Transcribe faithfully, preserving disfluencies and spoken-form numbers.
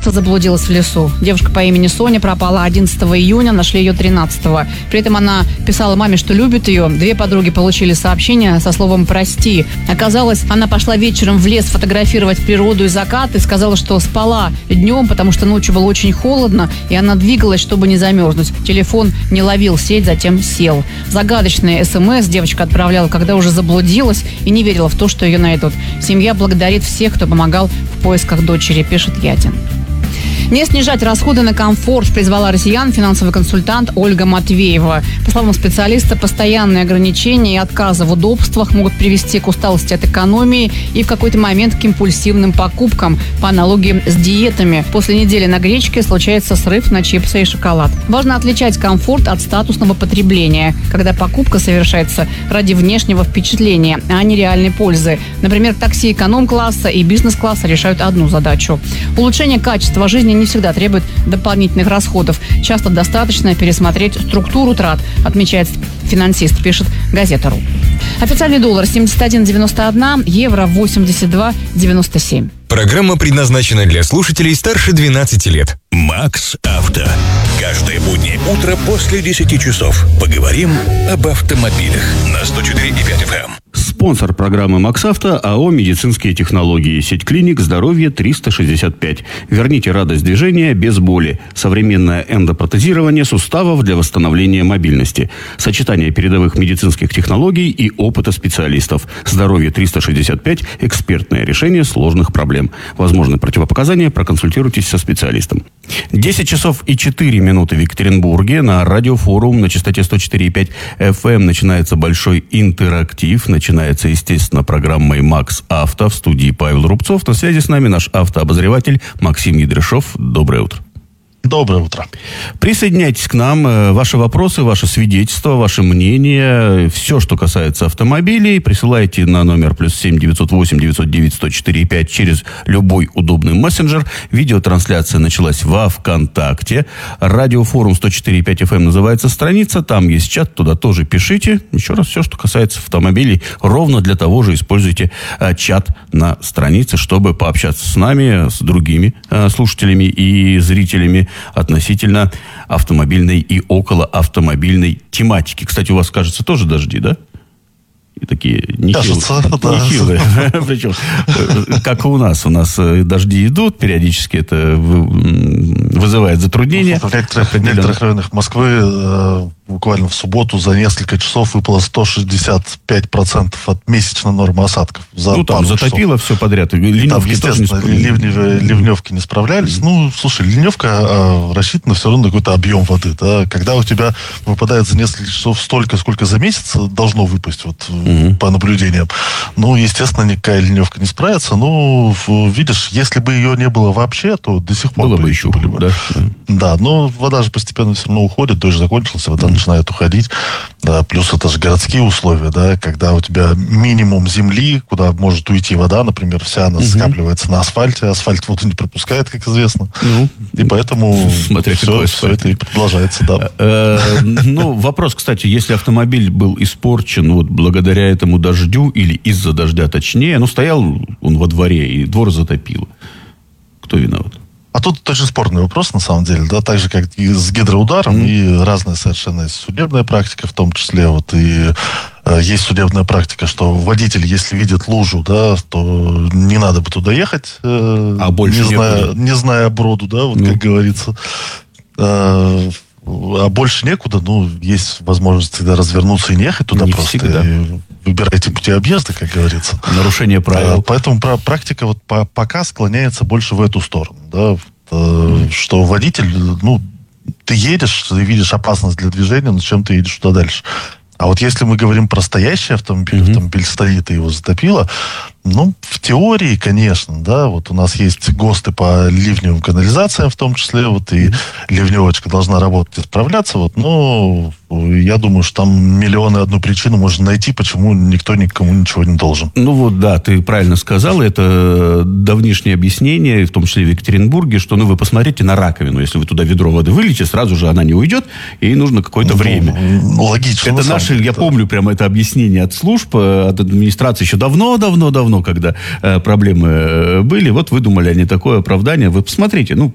Подросток заблудилась в лесу. Девушка по имени Соня пропала одиннадцатого июня, нашли ее тринадцатого. При этом она писала маме, что любит ее. Две подруги получили сообщение со словом «прости». Оказалось, она пошла вечером в лес фотографировать природу и закат и сказала, что спала днем, потому что ночью было очень холодно, и она двигалась, чтобы не замерзнуть. Телефон не ловил сеть, затем сел. Загадочные СМС девочка отправляла, когда уже заблудилась и не верила в то, что ее найдут. Семья благодарит всех, кто помогал в поисках дочери, пишет Ятин. Не снижать расходы на комфорт призвала россиян финансовый консультант Ольга Матвеева. По словам специалиста, постоянные ограничения и отказы в удобствах могут привести к усталости от экономии и в какой-то момент к импульсивным покупкам, по аналогии с диетами. После недели на гречке случается срыв на чипсы и шоколад. Важно отличать комфорт от статусного потребления, когда покупка совершается ради внешнего впечатления, а не реальной пользы. Например, такси эконом-класса и бизнес-класса решают одну задачу. Улучшение качества жизни не всегда требует дополнительных расходов. Часто достаточно пересмотреть структуру трат, отмечает финансист, пишет газета.ру. Официальный доллар семьдесят один девяносто один, евро восемьдесят два девяносто семь. Программа предназначена для слушателей старше двенадцати лет. Макс Авто. Каждое буднее утро после десяти часов поговорим об автомобилях на сто четыре и пять эф эм. Спонсор программы «Макс Авто» АО «Медицинские технологии». Сеть клиник «Здоровье триста шестьдесят пять». Верните радость движения без боли. Современное эндопротезирование суставов для восстановления мобильности. Сочетание передовых медицинских технологий и опыта специалистов. «Здоровье триста шестьдесят пять» – экспертное решение сложных проблем. Возможны противопоказания, проконсультируйтесь со специалистом. десять часов и четыре минуты в Екатеринбурге. На радиофорум на частоте сто четыре и пять эф эм начинается большой интерактив. Начинается, естественно, программой «Макс Авто». В студии Павел Рубцов. На связи с нами наш автообозреватель Максим Ядряшов. Доброе утро. Доброе утро. Присоединяйтесь к нам. Ваши вопросы, ваши свидетельства, ваше мнение, все, что касается автомобилей, присылайте на номер плюс семь девятьсот восемь девятьсот девять сто четыре и пять через любой удобный мессенджер. Видеотрансляция началась во ВКонтакте. Радиофорум сто четыре и пять эф эм называется страница. Там есть чат, туда тоже пишите. Еще раз, все, что касается автомобилей, ровно для того же используйте а, чат на странице, чтобы пообщаться с нами, с другими а, слушателями и зрителями относительно автомобильной и околоавтомобильной тематики. Кстати, у вас, кажется, тоже дожди, да? И такие нехилые. нехилые. Причем, как и у нас. У нас дожди идут периодически. Это вызывает затруднения. В некоторых, в некоторых районах Москвы э, буквально в субботу за несколько часов выпало сто шестьдесят пять процентов от месячной нормы осадков. За ну, там затопило все подряд. И там, естественно, не ливни, ливневки не справлялись. Mm-hmm. Ну, слушай, ливневка э, рассчитана все равно на какой-то объем воды. Да? Когда у тебя выпадает за несколько часов столько, сколько за месяц должно выпасть, вот, mm-hmm. по наблюдениям, ну, естественно, никакая ливневка не справится. Ну, видишь, если бы ее не было вообще, то до сих пор было бы еще были бы. Да? Да, но вода же постепенно все равно уходит, дождь закончился, вода mm-hmm. начинает уходить. Да, плюс это же городские условия, да, когда у тебя минимум земли, куда может уйти вода, например, вся она mm-hmm. скапливается на асфальте, асфальт воду не пропускает, как известно. Mm-hmm. И поэтому Смотря все, все это и продолжается, да. Ну, вопрос, кстати, если автомобиль был испорчен вот благодаря этому дождю или из-за дождя точнее, ну, стоял он во дворе и двор затопило, кто виноват? А тут тоже спорный вопрос, на самом деле, да, так же, как и с гидроударом, mm-hmm. и разная совершенно судебная практика, в том числе, вот, и э, есть судебная практика, что водитель, если видит лужу, да, то не надо бы туда ехать, э, а больше не, зная, не зная броду, да, вот, mm-hmm. как говорится. Э, а больше некуда, ну, есть возможность всегда развернуться и не ехать туда, не просто. Всегда. И выбирайте пути объезда, как говорится. Нарушение правил. А, поэтому pra- практика вот по- пока склоняется больше в эту сторону, да, mm-hmm. что водитель, ну, ты едешь, ты видишь опасность для движения, но зачем ты едешь туда дальше? А вот если мы говорим про стоящий автомобиль, mm-hmm. автомобиль стоит и его затопило, ну, в теории, конечно, да, вот у нас есть ГОСТы по ливневым канализациям в том числе, вот, и mm-hmm. ливневочка должна работать и справляться, вот, но я думаю, что там миллионы одну причину можно найти, почему никто никому ничего не должен. Ну вот, да, ты правильно сказал, это давнишнее объяснение, в том числе в Екатеринбурге, что, ну, вы посмотрите на раковину, если вы туда ведро воды выльете, сразу же она не уйдет, и нужно какое-то ну, время. Ну, логично. Это наше, я да. помню прямо это объяснение от служб, от администрации еще давно-давно-давно, когда э, проблемы были, вот выдумали они такое оправдание. Вы посмотрите, ну,